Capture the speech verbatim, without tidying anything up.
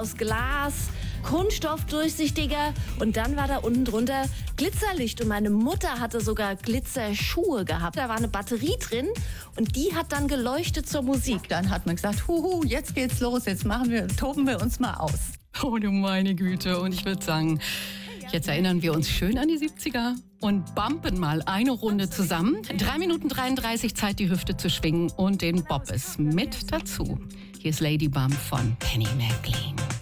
aus Glas, Kunststoff durchsichtiger und dann war da unten drunter Glitzerlicht und meine Mutter hatte sogar Glitzerschuhe gehabt. Da war eine Batterie drin und die hat dann geleuchtet zur Musik. Dann hat man gesagt, huhu, jetzt geht's los, jetzt machen wir, toben wir uns mal aus. Oh du meine Güte, und ich würde sagen, jetzt erinnern wir uns schön an die siebziger und bumpen mal eine Runde zusammen. drei Minuten dreiunddreißig Zeit, die Hüfte zu schwingen und den Bobbes mit dazu. Hier ist Lady Bump von Penny McLean.